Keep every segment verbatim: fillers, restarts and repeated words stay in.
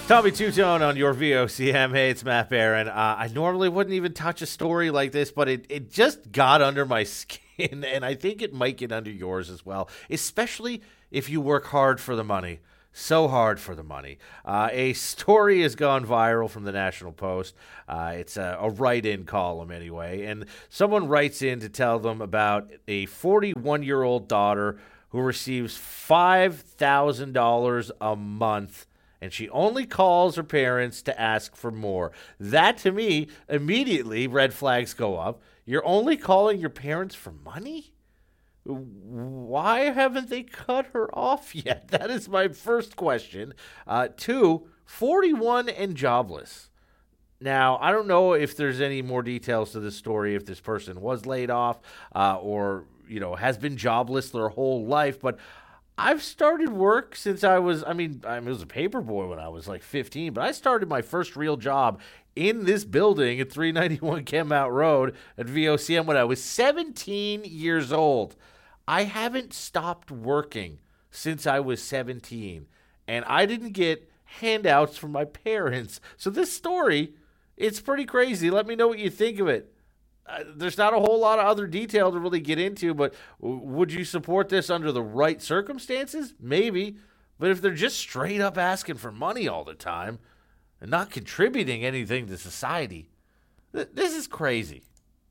Tommy Two-Tone on your V O C M. Hey, it's Matt Barron. Uh, I normally wouldn't even touch a story like this, but it, it just got under my skin, and I think it might get under yours as well, especially if you work hard for the money. So hard for the money. Uh, a story has gone viral from the National Post. Uh, it's a, a write-in column anyway, and someone writes in to tell them about a forty-one-year-old daughter who receives five thousand dollars a month, and she only calls her parents to ask for more. That, to me, immediately red flags go up. You're only calling your parents for money? Why haven't they cut her off yet? That is my first question. Uh, two, forty-one and jobless. Now, I don't know if there's any more details to this story, if this person was laid off uh, or, you know, has been jobless their whole life, but I've started work since I was, I mean, I was a paper boy when I was like fifteen, but I started my first real job in this building at three ninety-one Kenmount Road at V O C M when I was seventeen years old. I haven't stopped working since I was seventeen, and I didn't get handouts from my parents. So this story, it's pretty crazy. Let me know what you think of it. Uh, there's not a whole lot of other detail to really get into, but w- would you support this under the right circumstances? Maybe. But if they're just straight up asking for money all the time and not contributing anything to society, th- this is crazy.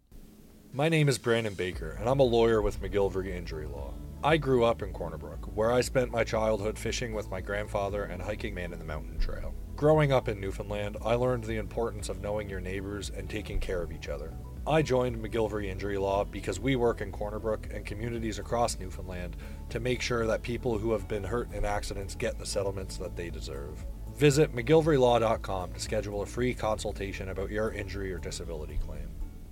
My name is Brandon Baker, and I'm a lawyer with McGillivray Injury Law. I grew up in Corner Brook, where I spent my childhood fishing with my grandfather and hiking Man in the Mountain Trail. Growing up in Newfoundland, I learned the importance of knowing your neighbors and taking care of each other. I joined McGillivray Injury Law because we work in Corner Brook and communities across Newfoundland to make sure that people who have been hurt in accidents get the settlements that they deserve. Visit McGillivray Law dot com to schedule a free consultation about your injury or disability claim.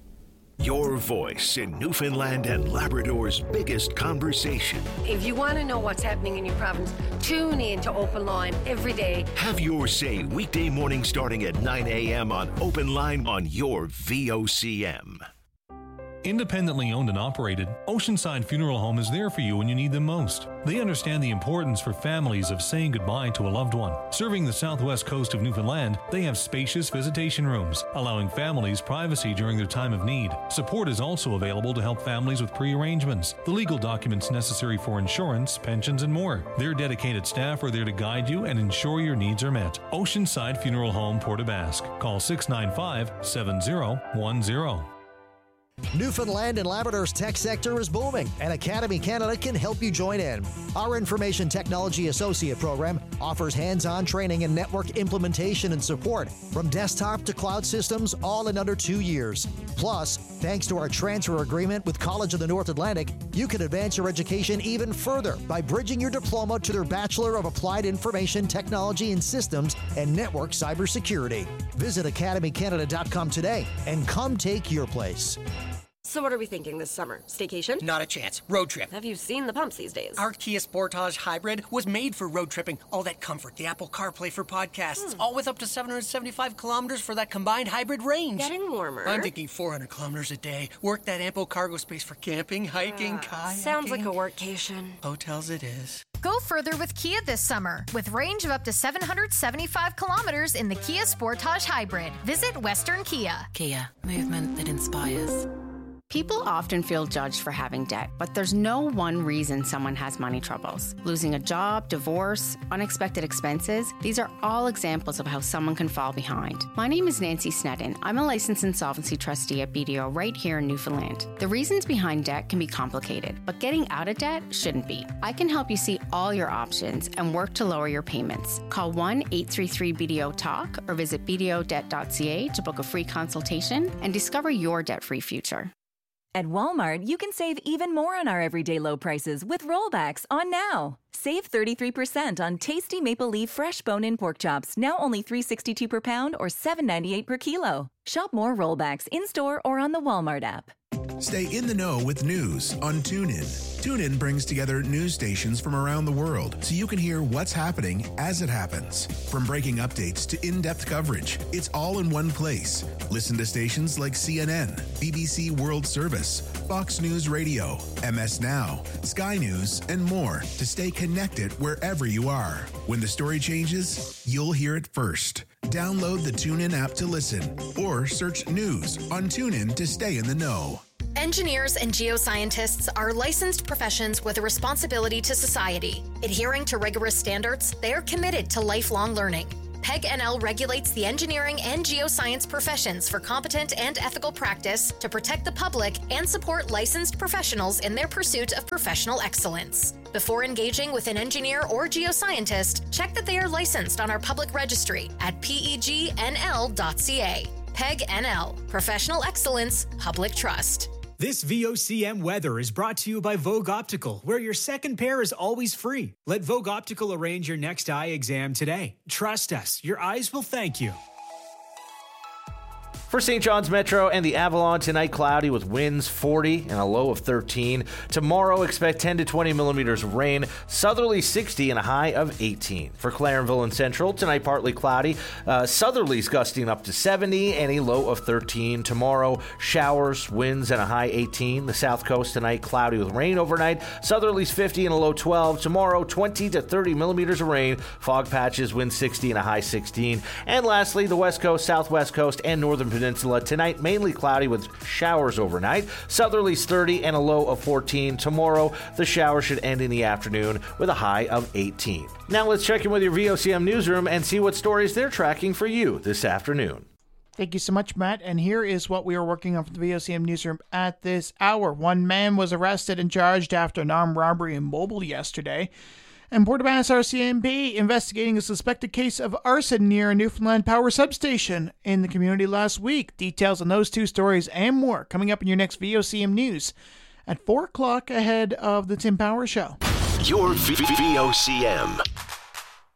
Your voice in Newfoundland and Labrador's biggest conversation. If you want to know what's happening in your province, tune in to Open Line every day. Have your say weekday morning starting at nine a.m. on Open Line on your V O C M. Independently owned and operated, Oceanside Funeral Home is there for you when you need them most. They understand the importance for families of saying goodbye to a loved one. Serving the southwest coast of Newfoundland, they have spacious visitation rooms, allowing families privacy during their time of need. Support is also available to help families with pre-arrangements, the legal documents necessary for insurance, pensions, and more. Their dedicated staff are there to guide you and ensure your needs are met. Oceanside Funeral Home, Port aux Basques. Call six nine five, seven zero one zero. Newfoundland and Labrador's tech sector is booming, and Academy Canada can help you join in. Our Information Technology Associate program offers hands-on training in network implementation and support, from desktop to cloud systems, all in under two years. Plus, thanks to our transfer agreement with College of the North Atlantic, you can advance your education even further by bridging your diploma to their Bachelor of Applied Information Technology and Systems and Network Cybersecurity. Visit academy canada dot com today and come take your place. So what are we thinking this summer? Staycation? Not a chance. Road trip. Have you seen the pumps these days? Our Kia Sportage Hybrid was made for road tripping. All that comfort, the Apple CarPlay for podcasts, hmm. all with up to seven hundred seventy-five kilometers for that combined hybrid range. Getting warmer. I'm thinking four hundred kilometers a day. Work that ample cargo space for camping, hiking, uh, kayaking. Sounds like a workcation. Hotels it is. Go further with Kia this summer with range of up to seven hundred seventy-five kilometers in the Kia Sportage Hybrid. Visit Western Kia. Kia, movement that inspires. People often feel judged for having debt, but there's no one reason someone has money troubles. Losing a job, divorce, unexpected expenses, these are all examples of how someone can fall behind. My name is Nancy Sneddon. I'm a licensed insolvency trustee at B D O right here in Newfoundland. The reasons behind debt can be complicated, but getting out of debt shouldn't be. I can help you see all your options and work to lower your payments. Call one eight three three B D O talk or visit b d o debt dot c a to book a free consultation and discover your debt-free future. At Walmart, you can save even more on our everyday low prices with rollbacks on now. Save thirty-three percent on tasty Maple Leaf fresh bone-in pork chops, now only three dollars and sixty-two cents per pound or seven dollars and ninety-eight cents per kilo. Shop more rollbacks in-store or on the Walmart app. Stay in the know with news on TuneIn. TuneIn brings together news stations from around the world so you can hear what's happening as it happens. From breaking updates to in-depth coverage, it's all in one place. Listen to stations like C N N, B B C World Service, Fox News Radio, M S Now, Sky News, and more to stay connected wherever you are. When the story changes, you'll hear it first. Download the TuneIn app to listen or search news on TuneIn to stay in the know. Engineers and geoscientists are licensed professions with a responsibility to society. Adhering to rigorous standards, they are committed to lifelong learning. P E G N L regulates the engineering and geoscience professions for competent and ethical practice to protect the public and support licensed professionals in their pursuit of professional excellence. Before engaging with an engineer or geoscientist, check that they are licensed on our public registry at P E G N L dot C A. P E G N L, Professional Excellence, Public Trust. This V O C M weather is brought to you by Vogue Optical, where your second pair is always free. Let Vogue Optical arrange your next eye exam today. Trust us, your eyes will thank you. For Saint John's Metro and the Avalon, tonight cloudy with winds forty and a low of thirteen. Tomorrow, expect ten to twenty millimeters of rain, southerly sixty and a high of eighteen. For Clarenville and Central, tonight partly cloudy, uh, southerlies gusting up to seventy and a low of thirteen. Tomorrow, showers, winds and a high eighteen. The South Coast tonight cloudy with rain overnight, southerlies fifty and a low twelve. Tomorrow, twenty to thirty millimeters of rain, fog patches, wind sixty and a high sixteen. And lastly, the West Coast, Southwest Coast, and Northern Peninsula tonight mainly cloudy with showers overnight, southerlies thirty and a low of fourteen. Tomorrow, the showers should end in the afternoon with a high of eighteen. Now let's check in with your V O C M newsroom and see what stories they're tracking for you this afternoon. Thank you so much, Matt. And here is what we are working on for the V O C M newsroom at this hour. One man was arrested and charged after an armed robbery in Mobile yesterday. And Portabass R C M P investigating a suspected case of arson near a Newfoundland power substation in the community last week. Details on those two stories and more coming up in your next V O C M News at four o'clock ahead of the Tim Power Show. Your V O C M